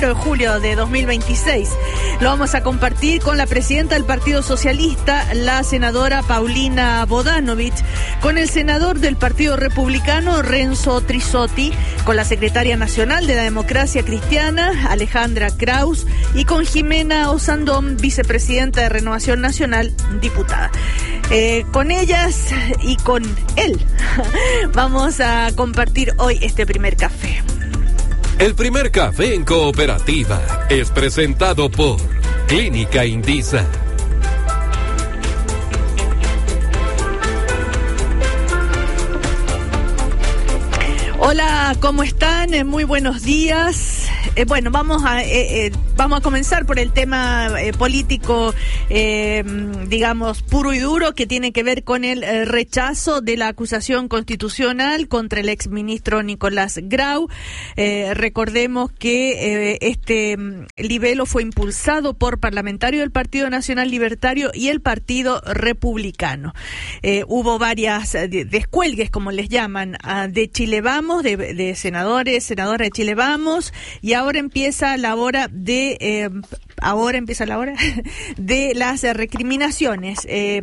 1 de julio de 2026. Lo vamos a compartir con la presidenta del Partido Socialista, la senadora Paulina Bodanovich, con el senador del Partido Republicano, Renzo Trisotti, con la secretaria nacional de la Democracia Cristiana, Alejandra Kraus, y con Jimena Osandón, vicepresidenta de Renovación Nacional, diputada. Con ellas y con él vamos a compartir hoy este primer café. El primer café en Cooperativa es presentado por Clínica Indisa. Hola, ¿cómo están? Muy buenos días. Bueno, vamos a comenzar por el tema político, digamos, puro y duro, que tiene que ver con el rechazo de la acusación constitucional contra el exministro Nicolás Grau. Recordemos que este libelo fue impulsado por parlamentarios del Partido Nacional Libertario y el Partido Republicano. Hubo varias descuelgues, como les llaman, de Chile Vamos, de senadoras de Chile Vamos, y ahora empieza la hora de las recriminaciones.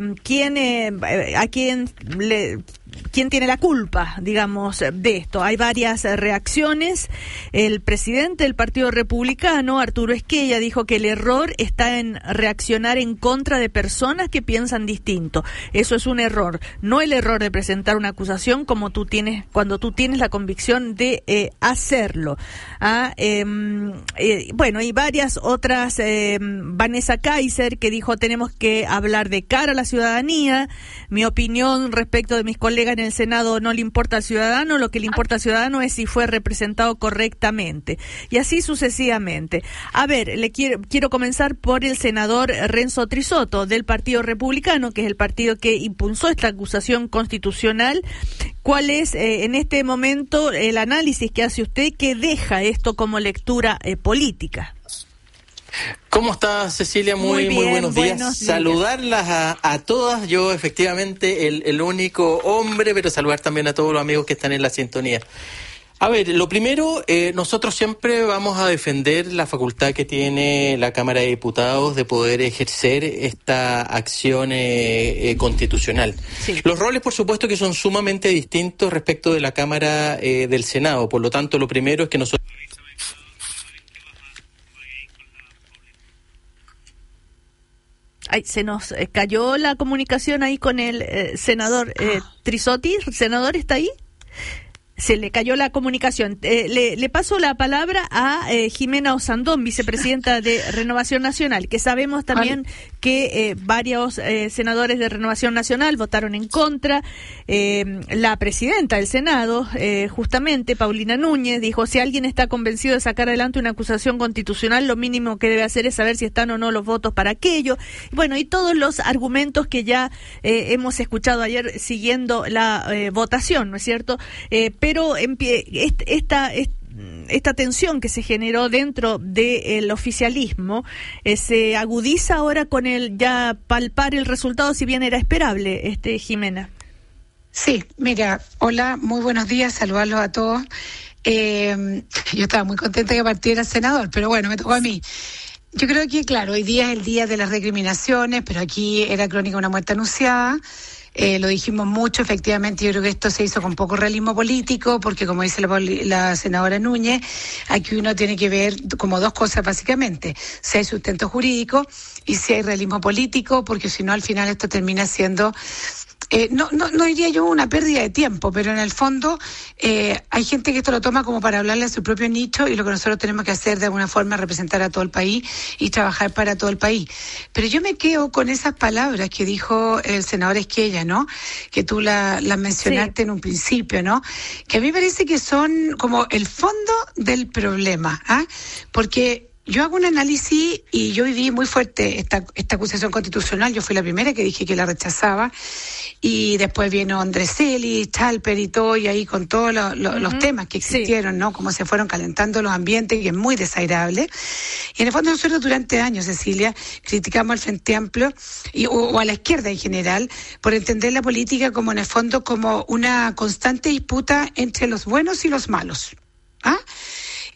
¿Quién tiene la culpa, digamos, de esto? Hay varias reacciones. El presidente del Partido Republicano, Arturo Esquella, dijo que el error está en reaccionar en contra de personas que piensan distinto. Eso es un error, no el error de presentar una acusación cuando tú tienes la convicción de hacerlo. Bueno, y varias otras. Vanessa Kaiser, que dijo: tenemos que hablar de cara a la ciudadanía. Mi opinión respecto de mis colegas en el Senado no le importa al ciudadano, lo que le importa al ciudadano es si fue representado correctamente, y así sucesivamente. A ver, quiero comenzar por el senador Renzo Trisotti del Partido Republicano, que es el partido que impulsó esta acusación constitucional. ¿Cuál es en este momento el análisis que hace usted, que deja esto como lectura política? ¿Cómo está, Cecilia? Muy buenos días. Saludarlas a todas. Yo, efectivamente, el único hombre, pero saludar también a todos los amigos que están en la sintonía. A ver, lo primero, nosotros siempre vamos a defender la facultad que tiene la Cámara de Diputados de poder ejercer esta acción constitucional. Sí. Los roles, por supuesto, que son sumamente distintos respecto de la Cámara del Senado. Por lo tanto, lo primero es que nosotros... Ay, se nos cayó la comunicación ahí con el senador Trisotti. ¿El senador está ahí? Se le cayó la comunicación. Le paso la palabra a Jimena Osandón, vicepresidenta de Renovación Nacional, que sabemos también que varios senadores de Renovación Nacional votaron en contra. La presidenta del Senado, justamente, Paulina Núñez, dijo: si alguien está convencido de sacar adelante una acusación constitucional, lo mínimo que debe hacer es saber si están o no los votos para aquello. Bueno, y todos los argumentos que ya hemos escuchado ayer siguiendo la votación, ¿no es cierto? Pero esta tensión que se generó dentro del oficialismo se agudiza ahora con el ya palpar el resultado, si bien era esperable, Jimena. Sí, mira, hola, muy buenos días, saludarlos a todos. Yo estaba muy contenta que partiera el senador, pero bueno, me tocó a mí. Yo creo que, claro, hoy día es el día de las recriminaciones, pero aquí era crónica de una muerte anunciada. Lo dijimos mucho, efectivamente. Yo creo que esto se hizo con poco realismo político, porque, como dice la senadora Núñez, aquí uno tiene que ver como dos cosas básicamente: si hay sustento jurídico y si hay realismo político, porque si no, al final esto termina siendo... No diría yo una pérdida de tiempo, pero en el fondo hay gente que esto lo toma como para hablarle a su propio nicho, y lo que nosotros tenemos que hacer de alguna forma es representar a todo el país y trabajar para todo el país. Pero yo me quedo con esas palabras que dijo el senador Esquella, ¿no? Que tú las mencionaste, sí, en un principio, ¿no? Que a mí me parece que son como el fondo del problema, porque yo hago un análisis y yo viví muy fuerte esta acusación constitucional. Yo fui la primera que dije que la rechazaba, y después vino Andreselli, Chalper y todo, y ahí con todos los temas que existieron, sí, ¿no? Cómo se fueron calentando los ambientes, que es muy desagradable. Y en el fondo nosotros durante años, Cecilia, criticamos al Frente Amplio o a la izquierda en general por entender la política como, en el fondo, como una constante disputa entre los buenos y los malos.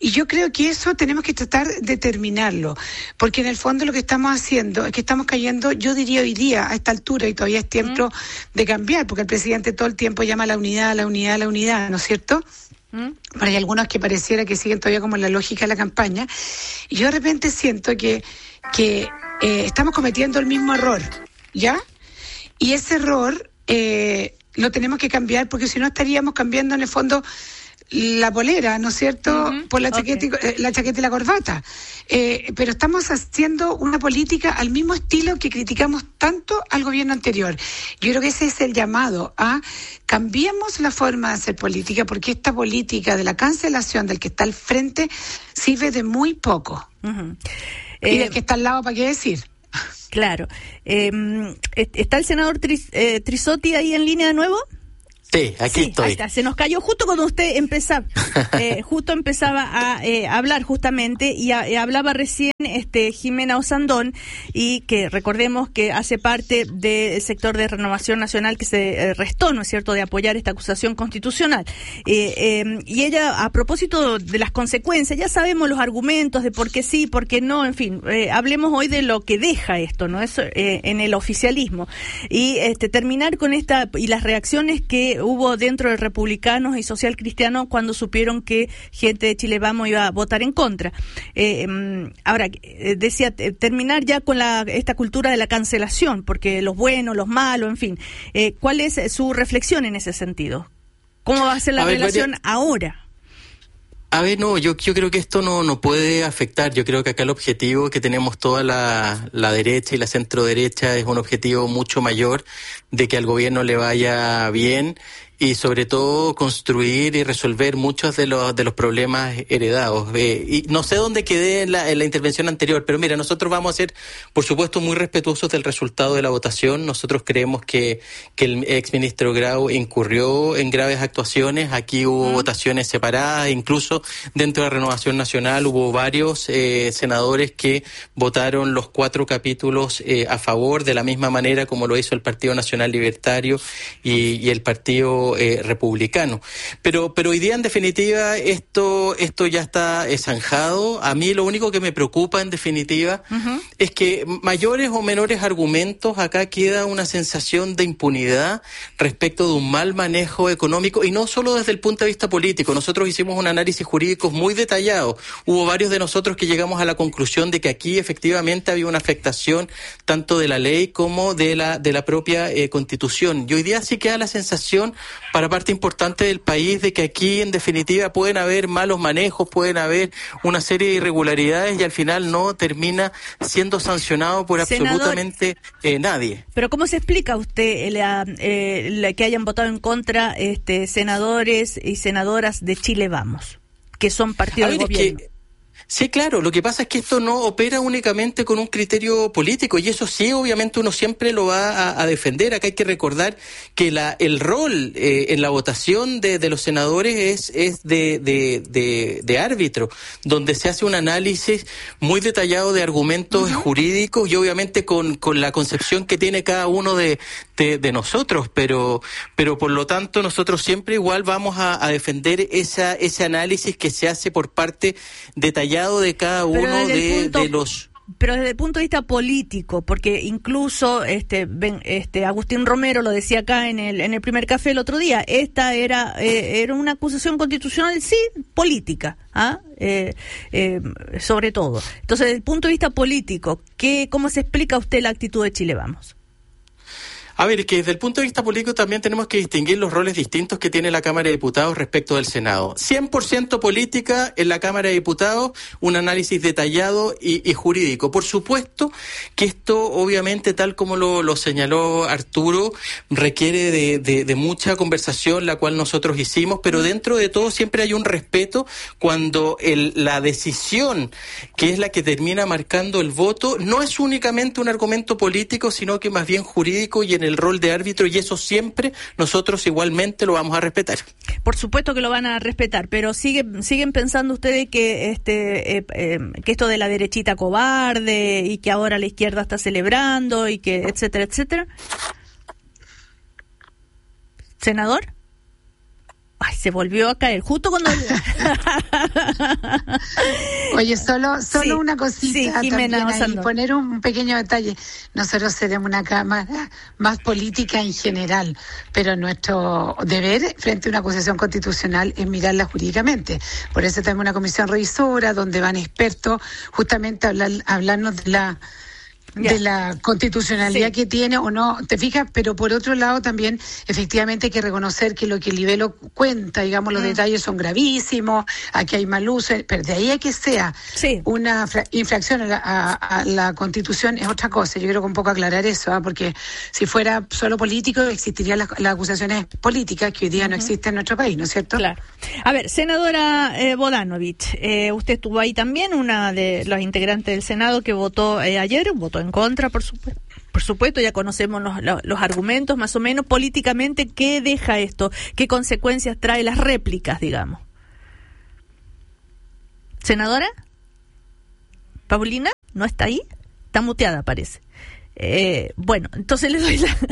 Y yo creo que eso tenemos que tratar de terminarlo, porque en el fondo lo que estamos haciendo es que estamos cayendo, yo diría hoy día, a esta altura, y todavía es tiempo de cambiar, porque el presidente todo el tiempo llama a la unidad, ¿no es cierto? Pero hay algunos que pareciera que siguen todavía como en la lógica de la campaña, y yo de repente siento que estamos cometiendo el mismo error, ¿ya? Y ese error lo tenemos que cambiar, porque si no estaríamos cambiando en el fondo la polera, ¿no es cierto?, por la chaqueta, la chaqueta y la corbata. Pero estamos haciendo una política al mismo estilo que criticamos tanto al gobierno anterior. Yo creo que ese es el llamado a cambiemos la forma de hacer política, porque esta política de la cancelación del que está al frente sirve de muy poco. Y del que está al lado, ¿para qué decir? Claro. ¿Está el senador Trisotti ahí en línea de nuevo? Sí, aquí estoy. Ahí está. Se nos cayó justo cuando usted empezaba a hablar justamente, y hablaba recién Jimena Osandón, y que recordemos que hace parte del sector de Renovación Nacional que se restó, ¿no es cierto?, de apoyar esta acusación constitucional. Y ella, a propósito de las consecuencias, ya sabemos los argumentos de por qué sí, por qué no, en fin, hablemos hoy de lo que deja esto, ¿no? Eso, en el oficialismo. Y terminar con esta, y las reacciones que hubo dentro de republicanos y social cristiano cuando supieron que gente de Chile Vamos iba a votar en contra. Ahora, decía, terminar ya con esta cultura de la cancelación, porque los buenos, los malos, en fin. ¿Cuál es su reflexión en ese sentido? ¿Cómo va a ser la relación ahora? A ver, no, yo creo que esto no puede afectar. Yo creo que acá el objetivo que tenemos toda la derecha y la centro derecha es un objetivo mucho mayor de que al gobierno le vaya bien, y sobre todo construir y resolver muchos de los problemas heredados. Y no sé dónde quedé en la intervención anterior, pero mira, nosotros vamos a ser, por supuesto, muy respetuosos del resultado de la votación. Nosotros creemos que el exministro Grau incurrió en graves actuaciones. Aquí hubo votaciones separadas, incluso dentro de la Renovación Nacional hubo varios senadores que votaron los 4 capítulos a favor, de la misma manera como lo hizo el Partido Nacional Libertario y el Partido Republicano. Pero hoy día, en definitiva, esto ya está zanjado. A mí lo único que me preocupa, en definitiva, es que mayores o menores argumentos, acá queda una sensación de impunidad respecto de un mal manejo económico, y no solo desde el punto de vista político. Nosotros hicimos un análisis jurídico muy detallado. Hubo varios de nosotros que llegamos a la conclusión de que aquí efectivamente había una afectación tanto de la ley como de la propia Constitución. Y hoy día sí queda la sensación para parte importante del país de que aquí, en definitiva, pueden haber malos manejos, pueden haber una serie de irregularidades, y al final no termina siendo sancionado por absolutamente nadie. Pero ¿cómo se explica usted que hayan votado en contra senadores y senadoras de Chile Vamos, que son partido del gobierno? Sí, claro, lo que pasa es que esto no opera únicamente con un criterio político, y eso sí, obviamente uno siempre lo va a defender. Acá hay que recordar que el rol en la votación de los senadores es de árbitro, donde se hace un análisis muy detallado de argumentos jurídicos, y obviamente con la concepción que tiene cada uno de nosotros, pero por lo tanto nosotros siempre igual vamos a defender ese análisis que se hace por parte detallada de cada uno de los... Pero desde el punto de vista político, porque incluso Agustín Romero lo decía acá en el primer café el otro día, esta era una acusación constitucional, sí, política, sobre todo. Entonces, desde el punto de vista político, ¿cómo se explica usted la actitud de Chile Vamos? A ver, que desde el punto de vista político también tenemos que distinguir los roles distintos que tiene la Cámara de Diputados respecto del Senado. 100% política en la Cámara de Diputados, un análisis detallado y jurídico. Por supuesto que esto, obviamente, tal como lo señaló Arturo, requiere de mucha conversación, la cual nosotros hicimos, pero dentro de todo siempre hay un respeto cuando la decisión, que es la que termina marcando el voto, no es únicamente un argumento político, sino que más bien jurídico y en el rol de árbitro, y eso siempre nosotros igualmente lo vamos a respetar. Por supuesto que lo van a respetar, pero siguen pensando ustedes que que esto de la derechita cobarde y que ahora la izquierda está celebrando y que etcétera, etcétera. ¿Senador? Ay, se volvió a caer, justo cuando... Oye, solo una cosita Jimena, también ahí, poner un pequeño detalle. Nosotros seremos una Cámara más política en general, pero nuestro deber frente a una acusación constitucional es mirarla jurídicamente. Por eso tenemos una comisión revisora donde van expertos justamente a hablarnos de la constitucionalidad que tiene o no, ¿te fijas? Pero por otro lado también efectivamente hay que reconocer que lo que el Libelo cuenta, digamos, los detalles son gravísimos, aquí hay mal uso, pero de ahí a que sea una infracción a la Constitución es otra cosa. Yo quiero un poco aclarar eso, porque si fuera solo político existirían las acusaciones políticas que hoy día no existen en nuestro país, ¿no es cierto? Claro. A ver, senadora Bodanovich, usted estuvo ahí también, una de los integrantes del Senado que votó ayer, votó en contra, por supuesto, ya conocemos los argumentos, más o menos, políticamente, ¿qué deja esto? ¿Qué consecuencias trae las réplicas, digamos? ¿Senadora? ¿Paulina? ¿No está ahí? Está muteada, parece. Bueno, entonces le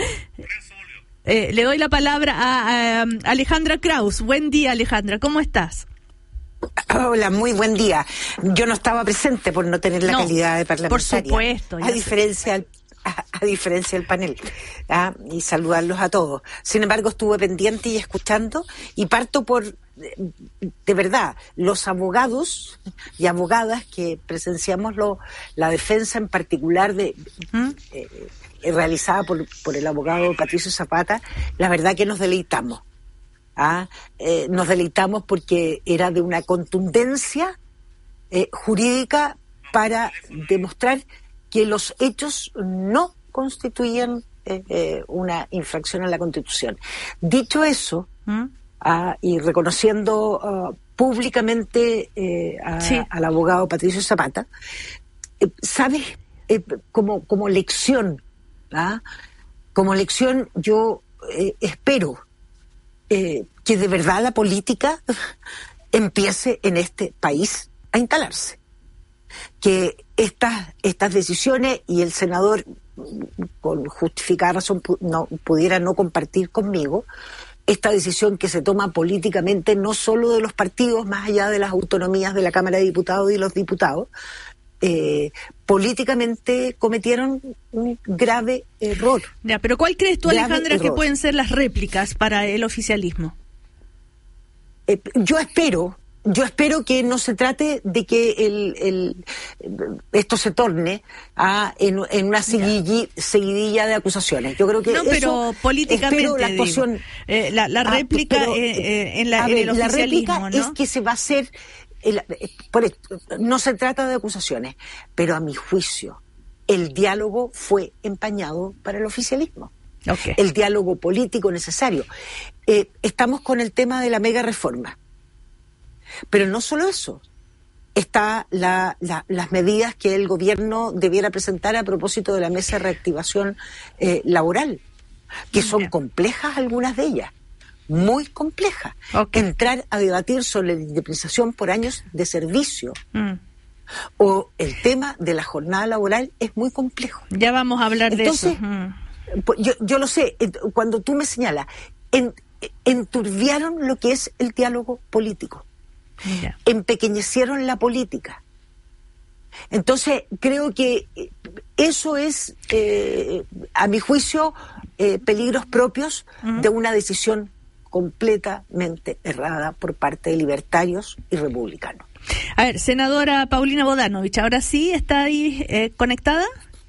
doy la palabra a Alejandra Kraus. Buen día, Alejandra, ¿cómo estás? Hola, muy buen día. Yo no estaba presente por no tener la calidad de parlamentaria. Por supuesto. A diferencia del panel. Y saludarlos a todos. Sin embargo, estuve pendiente y escuchando y parto por, de verdad, los abogados y abogadas que presenciamos la defensa en particular realizada por el abogado Patricio Zapata. La verdad que nos deleitamos. Nos deleitamos porque era de una contundencia jurídica para demostrar que los hechos no constituían una infracción a la Constitución. Dicho eso, y reconociendo públicamente al abogado Patricio Zapata, ¿sabes? Como lección, como lección yo espero que de verdad la política empiece en este país a instalarse. Que estas decisiones, y el senador con justificada razón pudiera no compartir conmigo, esta decisión que se toma políticamente no solo de los partidos, más allá de las autonomías de la Cámara de Diputados y los diputados, políticamente cometieron un grave error. Ya, pero ¿cuál crees tú, Alejandra, que pueden ser las réplicas para el oficialismo? Yo espero que no se trate de que esto se torne en una seguidilla de acusaciones. Yo creo que no, pero políticamente la actuación, la réplica en el oficialismo, la réplica, ¿no? Es que se va a hacer. No se trata de acusaciones, pero a mi juicio el diálogo fue empañado para el oficialismo. Okay. El diálogo político necesario. Estamos con el tema de la mega reforma, pero no solo eso. Está las medidas que el gobierno debiera presentar a propósito de la mesa de reactivación laboral, que son complejas algunas de ellas. Muy compleja. Okay. Entrar a debatir sobre la indemnización por años de servicio o el tema de la jornada laboral es muy complejo. Ya vamos a hablar de eso. Yo lo sé, cuando tú me señalas, enturbiaron lo que es el diálogo político, empequeñecieron la política. Entonces creo que eso es, a mi juicio, peligros propios de una decisión completamente errada por parte de libertarios y republicanos. A ver, senadora Paulina Bodanovich, ¿ahora sí está ahí conectada?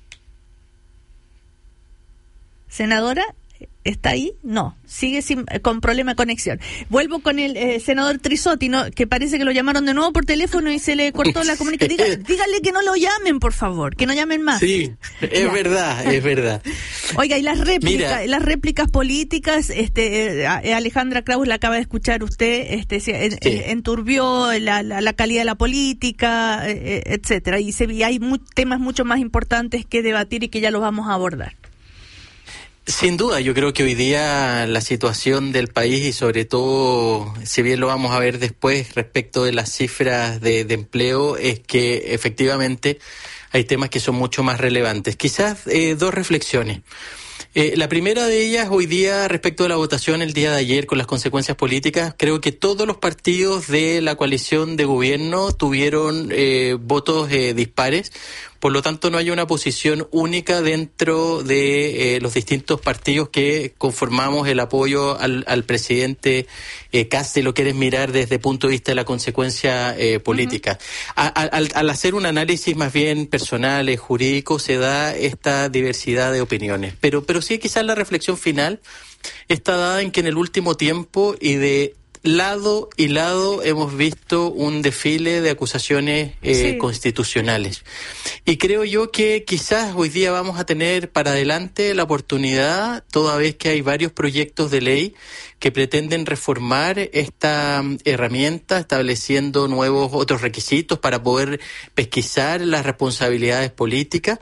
Senadora, ¿está ahí? No, sigue con problema de conexión. Vuelvo con el senador Trisotti, ¿no? Que parece que lo llamaron de nuevo por teléfono y se le cortó la comunicación. Dígale que no lo llamen, por favor, que no llamen más. Sí, es verdad. Oiga, y las réplicas políticas, Alejandra Kraus, la acaba de escuchar usted, enturbió la calidad de la política, etcétera, y hay temas mucho más importantes que debatir y que ya los vamos a abordar. Sin duda, yo creo que hoy día la situación del país y sobre todo, si bien lo vamos a ver después respecto de las cifras de empleo, es que efectivamente hay temas que son mucho más relevantes. Quizás dos reflexiones. La primera de ellas, hoy día, respecto a la votación el día de ayer con las consecuencias políticas, creo que todos los partidos de la coalición de gobierno tuvieron votos dispares. Por lo tanto, no hay una posición única dentro de los distintos partidos que conformamos el apoyo al presidente Kast, si lo quieres mirar desde el punto de vista de la consecuencia política. Al hacer un análisis más bien personal, jurídico, se da esta diversidad de opiniones. Pero sí, quizás la reflexión final está dada en que en el último tiempo y de lado y lado hemos visto un desfile de acusaciones constitucionales. Y creo yo que quizás hoy día vamos a tener para adelante la oportunidad, toda vez que hay varios proyectos de ley que pretenden reformar esta herramienta, estableciendo otros requisitos para poder pesquisar las responsabilidades políticas,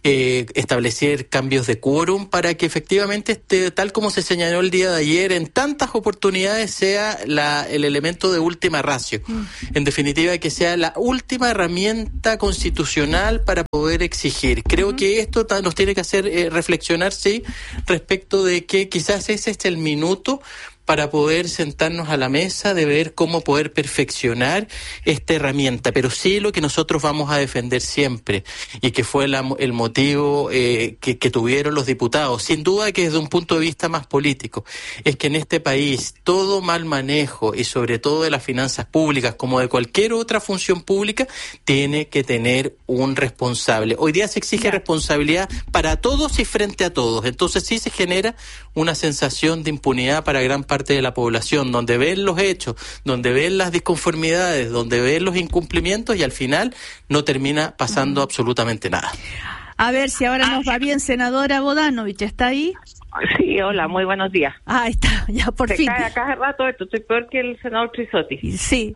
establecer cambios de quórum para que efectivamente, tal como se señaló el día de ayer, en tantas oportunidades sea el elemento de última ratio. En definitiva, que sea la última herramienta constitucional para poder exigir. Creo que esto nos tiene que hacer reflexionar, sí, respecto de que quizás ese es el minuto para poder sentarnos a la mesa de ver cómo poder perfeccionar esta herramienta. Pero sí lo que nosotros vamos a defender siempre, y que fue el motivo que tuvieron los diputados, sin duda que desde un punto de vista más político, es que en este país todo mal manejo, y sobre todo de las finanzas públicas, como de cualquier otra función pública, tiene que tener un responsable. Hoy día se exige responsabilidad para todos y frente a todos. Entonces sí se genera una sensación de impunidad para gran parte de la población, donde ven los hechos, donde ven las disconformidades, donde ven los incumplimientos, y al final no termina pasando absolutamente nada. A ver si ahora nos va bien, senadora Bodanovich, ¿está ahí? Sí, hola, muy buenos días. Ahí está, ya por fin. Cae a cada rato esto, estoy peor que el senador Trisotti. Sí.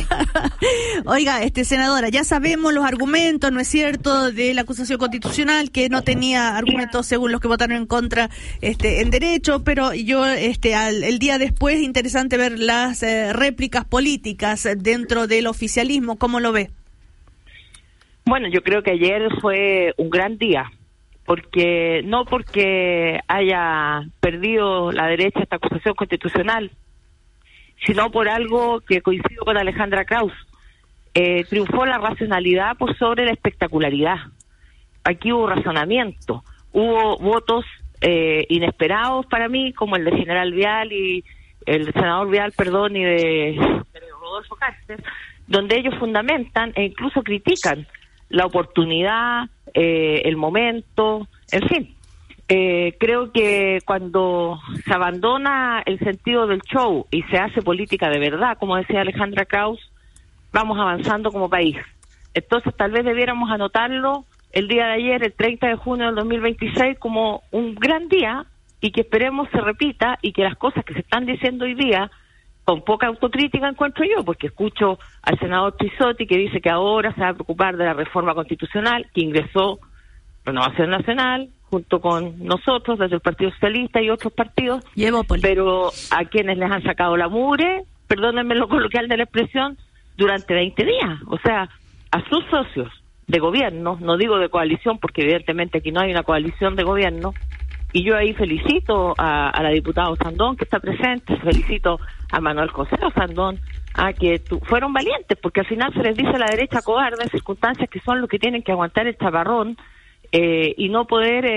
Oiga, senadora, ya sabemos los argumentos, ¿no es cierto?, de la acusación constitucional, que no tenía argumentos según los que votaron en contra en derecho, pero yo el día después, interesante ver las réplicas políticas dentro del oficialismo. ¿Cómo lo ve? Bueno, yo creo que ayer fue un gran día, porque no porque haya perdido la derecha esta acusación constitucional, sino por algo que coincido con Alejandra Krauss. Triunfó la racionalidad por sobre la espectacularidad. Aquí hubo razonamiento, hubo votos inesperados para mí, como el de General Vial y el senador Vial, y de Rodolfo Cáceres, donde ellos fundamentan e incluso critican la oportunidad, el momento, en fin. Creo que cuando se abandona el sentido del show y se hace política de verdad, como decía Alejandra Krauss, vamos avanzando como país. Entonces tal vez debiéramos anotarlo el día de ayer, el 30 de junio del 2026, como un gran día, y que esperemos se repita, y que las cosas que se están diciendo hoy día, con poca autocrítica encuentro yo, porque escucho al senador Trisotti que dice que ahora se va a preocupar de la reforma constitucional que ingresó Renovación Nacional junto con nosotros desde el Partido Socialista y otros partidos, pero a quienes les han sacado la mugre, perdónenme lo coloquial de la expresión, durante 20 días, o sea, a sus socios de gobierno, no digo de coalición porque evidentemente aquí no hay una coalición de gobierno. Y yo ahí felicito a la diputada Sandón, que está presente, felicito a Manuel José Sandón, a que fueron valientes, porque al final se les dice a la derecha cobarde en circunstancias que son los que tienen que aguantar el chaparrón y no poder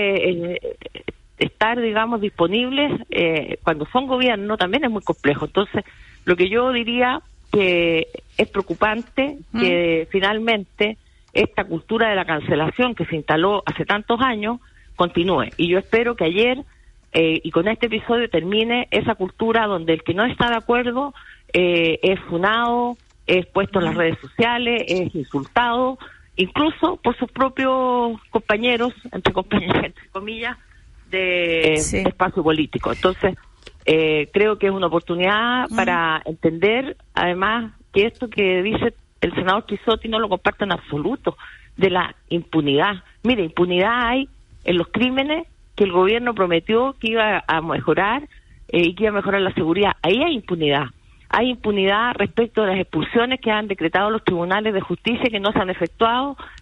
estar, digamos, disponibles cuando son gobierno, también es muy complejo. Entonces, lo que yo diría que es preocupante que finalmente esta cultura de la cancelación que se instaló hace tantos años continúe, y yo espero que ayer y con este episodio termine esa cultura donde el que no está de acuerdo es funado, es puesto en las redes sociales, es insultado, incluso por sus propios compañeros, entre comillas, de espacio político. Entonces, creo que es una oportunidad para entender, además, que esto que dice el senador Trisotti no lo comparte en absoluto, de la impunidad. Mire, impunidad hay en los crímenes que el gobierno prometió que iba a mejorar y que iba a mejorar la seguridad. Ahí hay impunidad. Hay impunidad respecto de las expulsiones que han decretado los tribunales de justicia que no se han efectuado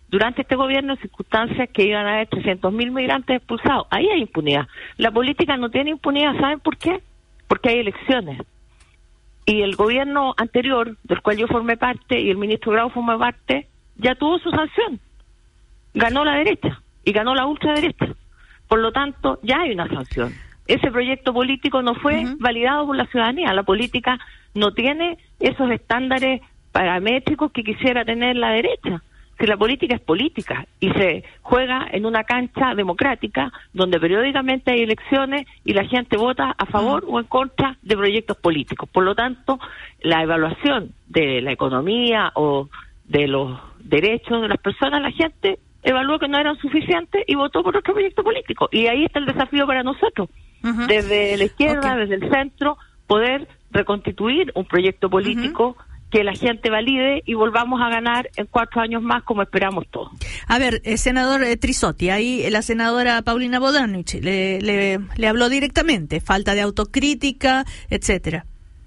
durante este gobierno en circunstancias que iban a haber 300.000 migrantes expulsados. Ahí hay impunidad. La política no tiene impunidad, ¿saben por qué? Porque hay elecciones. Y el gobierno anterior, del cual yo formé parte, y el ministro Grau formó parte, ya tuvo su sanción. Ganó la derecha, y ganó la ultraderecha. Por lo tanto, ya hay una sanción. Ese proyecto político no fue validado por la ciudadanía. La política no tiene esos estándares paramétricos que quisiera tener la derecha. Si la política es política y se juega en una cancha democrática donde periódicamente hay elecciones y la gente vota a favor o en contra de proyectos políticos. Por lo tanto, la evaluación de la economía o de los derechos de las personas, la gente evaluó que no eran suficientes y votó por otro proyecto político. Y ahí está el desafío para nosotros, desde la izquierda, desde el centro, poder reconstituir un proyecto político que la gente valide y volvamos a ganar en 4 años más como esperamos todos. A ver, senador Trisotti, ahí la senadora Paulina Bodanovich le habló directamente, falta de autocrítica, etcétera.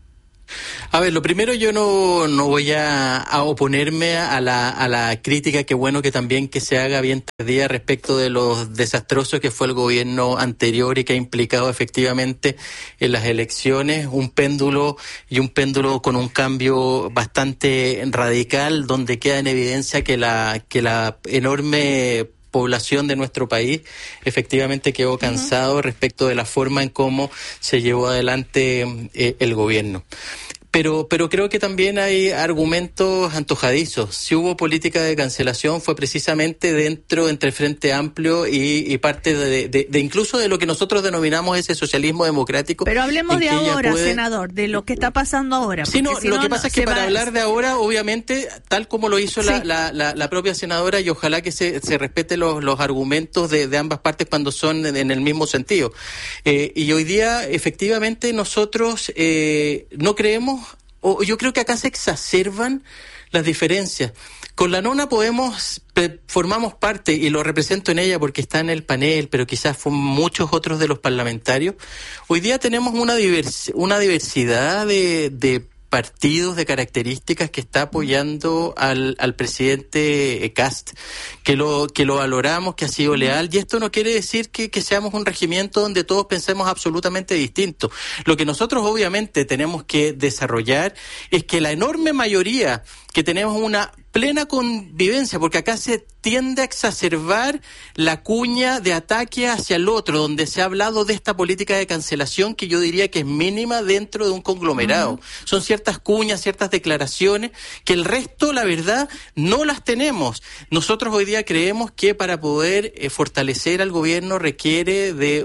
A ver, lo primero, yo no voy a oponerme a la crítica, que bueno que también que se haga bien tardía respecto de lo desastroso que fue el gobierno anterior y que ha implicado efectivamente en las elecciones un péndulo con un cambio bastante radical, donde queda en evidencia que la enorme población de nuestro país efectivamente quedó cansado respecto de la forma en cómo se llevó adelante el gobierno. Pero creo que también hay argumentos antojadizos. Si hubo política de cancelación fue precisamente entre el Frente Amplio y parte de incluso de lo que nosotros denominamos ese socialismo democrático. Pero hablemos de ahora, senador, de lo que está pasando ahora. Sí, no, lo que pasa es que para hablar de ahora, obviamente, tal como lo hizo la propia senadora, y ojalá que se respeten los argumentos de ambas partes cuando son en el mismo sentido. Y hoy día, efectivamente, nosotros no creemos, o yo creo que acá se exacerban las diferencias. Con la nona formamos parte, y lo represento en ella porque está en el panel, pero quizás con muchos otros de los parlamentarios. Hoy día tenemos una diversidad de partidos, de características que está apoyando al presidente Kast, que lo valoramos, que ha sido leal, y esto no quiere decir que seamos un regimiento donde todos pensemos absolutamente distinto. Lo que nosotros obviamente tenemos que desarrollar es que la enorme mayoría que tenemos una plena convivencia, porque acá se tiende a exacerbar la cuña de ataque hacia el otro, donde se ha hablado de esta política de cancelación que yo diría que es mínima dentro de un conglomerado. Son ciertas cuñas, ciertas declaraciones, que el resto, la verdad, no las tenemos. Nosotros hoy día creemos que para poder fortalecer al gobierno requiere de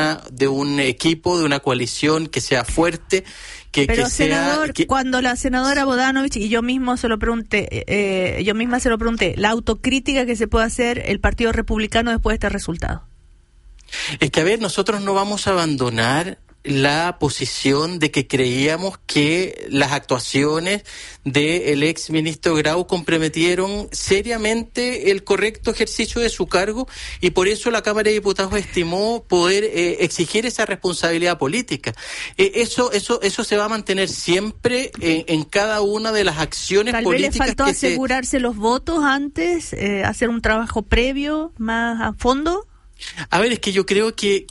un equipo, de una coalición que sea fuerte. Pero senador, cuando la senadora Bodanovich y yo misma se lo pregunté, la autocrítica que se puede hacer el Partido Republicano después de este resultado. Es que, a ver, nosotros no vamos a abandonar la posición de que creíamos que las actuaciones del ex ministro Grau comprometieron seriamente el correcto ejercicio de su cargo, y por eso la Cámara de Diputados estimó poder exigir esa responsabilidad política. Eso se va a mantener siempre en cada una de las acciones políticas. Tal vez le faltó asegurarse los votos antes, hacer un trabajo previo más a fondo. A ver, es que yo creo que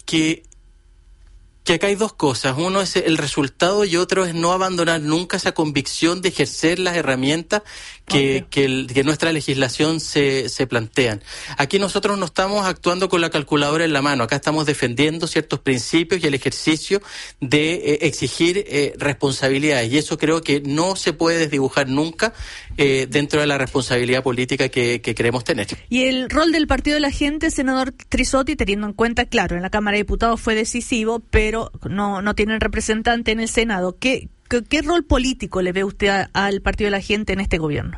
acá hay dos cosas. Uno es el resultado y otro es no abandonar nunca esa convicción de ejercer las herramientas que nuestra legislación se plantean. Aquí nosotros no estamos actuando con la calculadora en la mano. Acá estamos defendiendo ciertos principios y el ejercicio de exigir responsabilidades. Y eso creo que no se puede desdibujar nunca dentro de la responsabilidad política que queremos tener. Y el rol del Partido de la Gente, senador Trisotti, teniendo en cuenta, claro, en la Cámara de Diputados fue decisivo, pero no tienen representante en el Senado. ¿Qué rol político le ve usted al Partido de la Gente en este gobierno?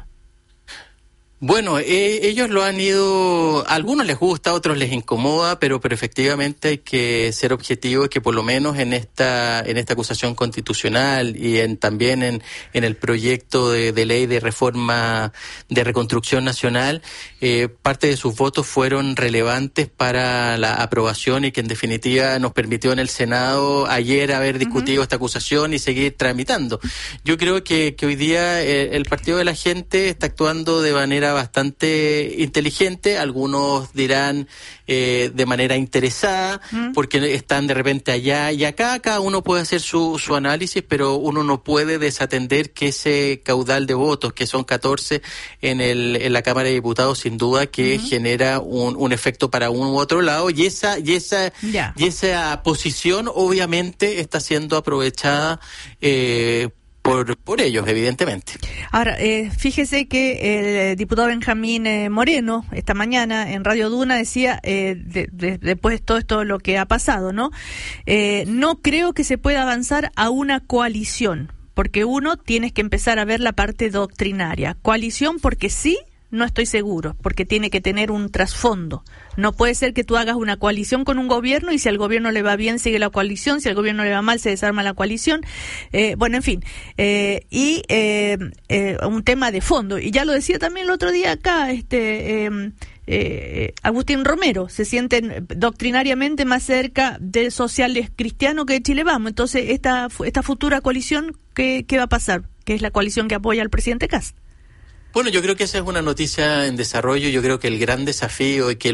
Bueno, ellos lo han ido, a algunos les gusta, a otros les incomoda, pero efectivamente hay que ser objetivos, que por lo menos en esta acusación constitucional y también en el proyecto de ley de reforma de reconstrucción nacional, parte de sus votos fueron relevantes para la aprobación y que en definitiva nos permitió en el Senado ayer haber discutido esta acusación y seguir tramitando. Yo creo que hoy día el Partido de la Gente está actuando de manera bastante inteligente, algunos dirán de manera interesada, porque están de repente allá y acá, cada uno puede hacer su análisis, pero uno no puede desatender que ese caudal de votos, que son 14 en la Cámara de Diputados, sin duda que genera un efecto para uno u otro lado, y esa posición obviamente está siendo aprovechada por ellos, evidentemente. Ahora, fíjese que el diputado Benjamín Moreno, esta mañana en Radio Duna, decía, después de todo esto lo que ha pasado, ¿no? No creo que se pueda avanzar a una coalición, porque uno tiene que empezar a ver la parte doctrinaria. Coalición porque sí, no estoy seguro, porque tiene que tener un trasfondo. No puede ser que tú hagas una coalición con un gobierno y si al gobierno le va bien sigue la coalición, si al gobierno le va mal se desarma la coalición. Bueno, en fin. Un tema de fondo. Y ya lo decía también el otro día acá, Agustín Romero, se sienten doctrinariamente más cerca del sociales cristiano que de Chile Vamos. Entonces, esta futura coalición, ¿qué va a pasar? Que es la coalición que apoya al presidente Kast. Bueno, yo creo que esa es una noticia en desarrollo. Yo creo que el gran desafío y que